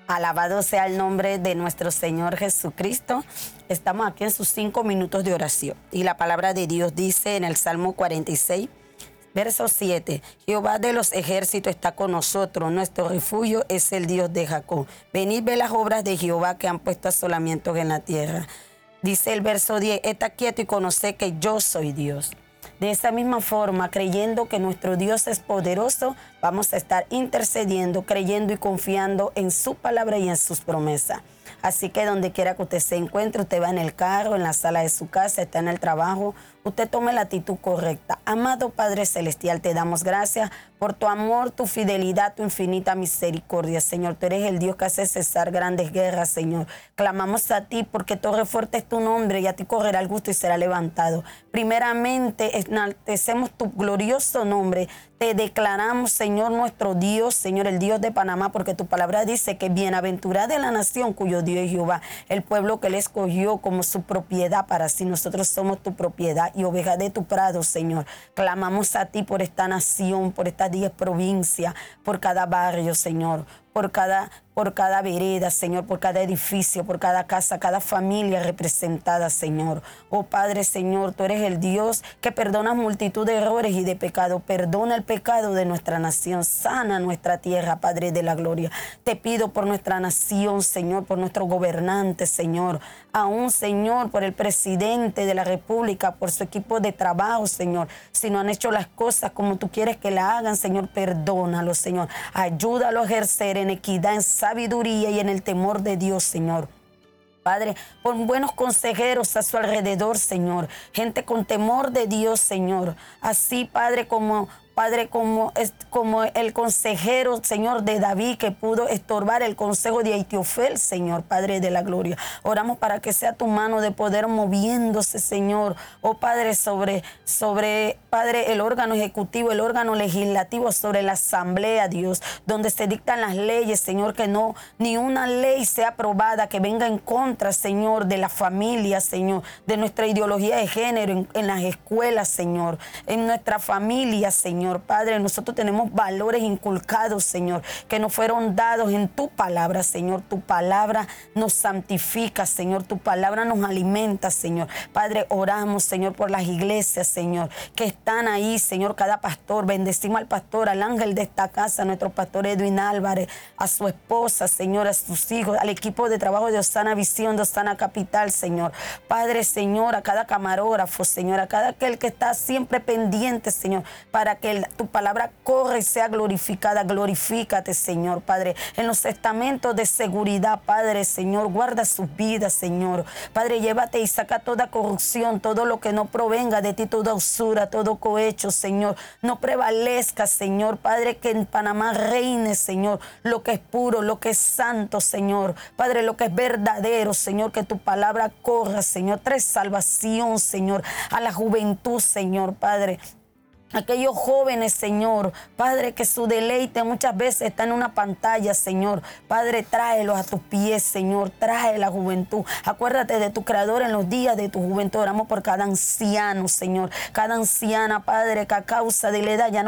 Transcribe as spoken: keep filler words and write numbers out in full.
Alabado sea el nombre de nuestro Señor Jesucristo. Estamos aquí en sus cinco minutos de oración. Y la palabra de Dios dice en el Salmo cuarenta y seis, verso siete. Jehová de los ejércitos está con nosotros. Nuestro refugio es el Dios de Jacob. Venid, ve las obras de Jehová que han puesto asolamientos en la tierra. Dice el verso diez, está quieto y conoce que yo soy Dios. De esa misma forma, creyendo que nuestro Dios es poderoso, vamos a estar intercediendo, creyendo y confiando en su palabra y en sus promesas. Así que donde quiera que usted se encuentre, usted va en el carro, en la sala de su casa, está en el trabajo, usted tome la actitud correcta. Amado Padre Celestial, te damos gracias por tu amor, tu fidelidad, tu infinita misericordia, Señor. Tú eres el Dios que hace cesar grandes guerras, Señor. Clamamos a ti porque torre fuerte es tu nombre y a ti correrá el gusto y será levantado. Primeramente, enaltecemos tu glorioso nombre. Te declaramos, Señor, nuestro Dios, Señor, el Dios de Panamá, porque tu palabra dice que bienaventurada es la nación cuyo Dios es Jehová, el pueblo que Él escogió como su propiedad para sí. Nosotros somos tu propiedad y ovejas de tu prado, Señor. Clamamos a ti por esta nación, por estas diez provincias, por cada barrio, Señor, por cada, por cada vereda, Señor, por cada edificio, por cada casa, cada familia representada, Señor. Oh Padre, Señor, tú eres el Dios que perdona multitud de errores y de pecado. Perdona el pecado de nuestra nación, sana nuestra tierra, Padre de la gloria. Te pido por nuestra nación, Señor, por nuestros gobernantes, Señor. Aún, Señor, por el presidente de la República, por su equipo de trabajo, Señor. Si no han hecho las cosas como tú quieres que la hagan, Señor, perdónalos, Señor. Ayúdalo a ejercer en equidad, en sabiduría y en el temor de Dios, Señor. Padre, pon buenos consejeros a su alrededor, Señor. Gente con temor de Dios, Señor. Así, Padre, como... Padre, como, es, como el consejero, Señor, de David, que pudo estorbar el consejo de Aitiofel, Señor, Padre de la gloria. Oramos para que sea tu mano de poder moviéndose, Señor. Oh, Padre, sobre, sobre, Padre, el órgano ejecutivo, el órgano legislativo, sobre la asamblea, Dios, donde se dictan las leyes, Señor, que no, ni una ley sea aprobada que venga en contra, Señor, de la familia, Señor, de nuestra ideología de género, en, en las escuelas, Señor, en nuestra familia, Señor. Señor Padre, nosotros tenemos valores inculcados, Señor, que nos fueron dados en tu palabra, Señor. Tu palabra nos santifica, Señor. Tu palabra nos alimenta, Señor. Padre, oramos, Señor, por las iglesias, Señor, que están ahí, Señor, cada pastor. Bendecimos al pastor, al ángel de esta casa, nuestro pastor Edwin Álvarez, a su esposa, Señor, a sus hijos, al equipo de trabajo de Osana Visión, de Osana Capital, Señor. Padre, Señor, a cada camarógrafo, Señor, a cada aquel que está siempre pendiente, Señor, para que tu palabra corre y sea glorificada. Glorifícate, Señor, Padre, en los estamentos de seguridad, Padre, Señor, guarda sus vidas, Señor. Padre, llévate y saca toda corrupción, todo lo que no provenga de ti, toda usura, todo cohecho, Señor, no prevalezca, Señor. Padre, que en Panamá reine, Señor, lo que es puro, lo que es santo, Señor. Padre, lo que es verdadero, Señor, que tu palabra corra, Señor. Trae salvación, Señor, a la juventud, Señor, Padre. Aquellos jóvenes, Señor, Padre, que su deleite muchas veces está en una pantalla, Señor. Padre, tráelos a tus pies, Señor, trae la juventud. Acuérdate de tu Creador en los días de tu juventud. Oramos por cada anciano, Señor, cada anciana, Padre, que a causa de la edad ya no